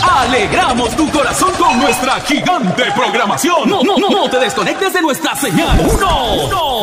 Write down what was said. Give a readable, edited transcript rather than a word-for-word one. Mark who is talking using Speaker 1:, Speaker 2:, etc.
Speaker 1: Alegramos tu corazón con nuestra gigante programación. No te desconectes de nuestra señal. ¡Uno!